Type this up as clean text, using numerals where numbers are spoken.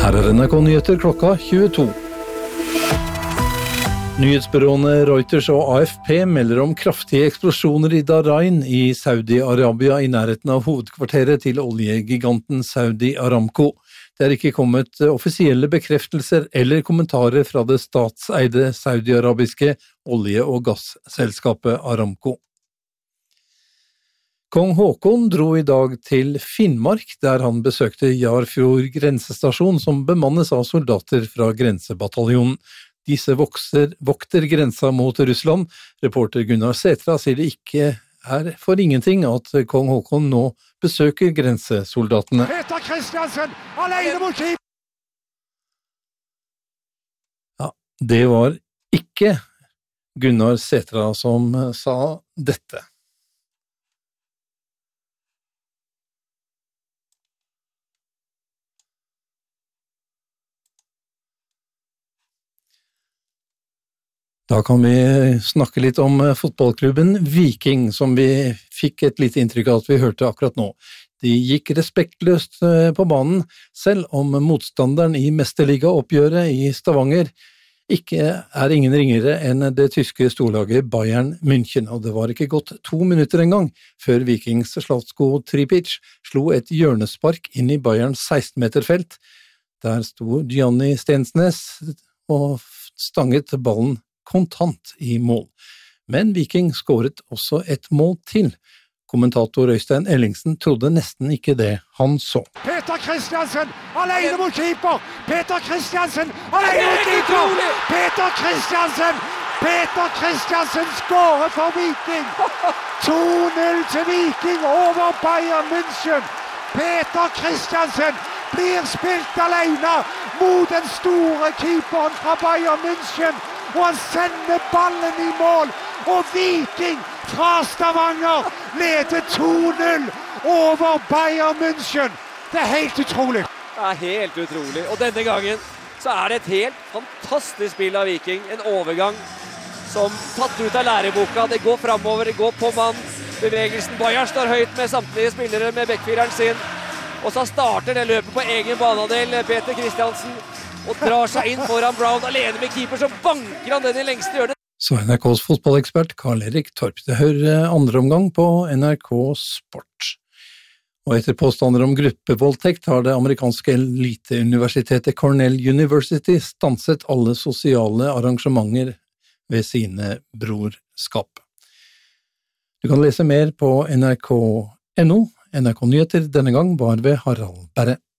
Her NRK Nyheter klokka 22. Nyhetsbyråene Reuters og AFP melder om kraftige eksplosjoner i Dharain i Saudi-Arabia i nærheten av hovedkvarteret til oljegiganten Saudi Aramco. Det er ikke kommet offisielle bekreftelser eller kommentarer fra det statseide saudi-arabiske olje- og gasselskapet Aramco. Kong Haakon dro i dag til Finnmark, der han besøkte Jarfjord grensestasjon som bemannes av soldater fra grensebataljonen. Disse vokter grensa mot Russland. Reporter Gunnar Sætra sier det ikke er for ingenting at kong Haakon nå besøker grensesoldatene. Peter Kristiansen, alene mot skip! Ja, det var ikke Gunnar Sætra som sa dette. Da kan vi snakke litt om fotballklubben Viking, som vi fikk et lite inntrykk av at vi hørte akkurat nå. De gikk respektløst på banen, selv om motstanderen i mesterligaoppgjøret i Stavanger ikke er ingen ringere enn det tyske storlaget Bayern München, og det var ikke gått 2 minutter en gang før Vikings Zlatko Tripic slo et hjørnespark inn i Bayerns 16-meterfelt. Der sto Gianni Stensnes og stanget ballen kontant i mål. Men Viking skåret også et mål til. Kommentator Øystein Ellingsen trodde nesten ikke det han så. Peter Kristiansen, alene mot keeper! Peter Kristiansen, alene mot keeper! Peter Kristiansen skårer for Viking! 2-0 til Viking over Bayern München! Peter Kristiansen blir spilt alene mot den store keeperen fra Bayern München! Og han sender ballen i mål, og Viking fra Stavanger leder 2-0 over Bayern München. Det er helt utrolig. Det er helt utrolig, og denne gangen så er det et helt fantastisk spill av Viking. En overgang som tatt ut av læreboka, det går fremover, det går på mann. Bevegelsen, Bayern står høyt med samtlige spillere med backfireren sin. Og så starter det løpet på egen banehalvdel, Peter Kristiansen. Og drar seg inn foran Brown alene med keeper, så banker han den i lengste hjørne. Så NRKs fotballekspert Karl-Erik Torp. Det hører andre omgang på NRK Sport. Og etter påstander om gruppevoldtekt har det amerikanske eliteuniversitetet Cornell University stanset alle sosiale arrangementer ved sine brorskap. Du kan lese mer på nrk.no. NRK Nyheter denne gang var ved Harald Berre.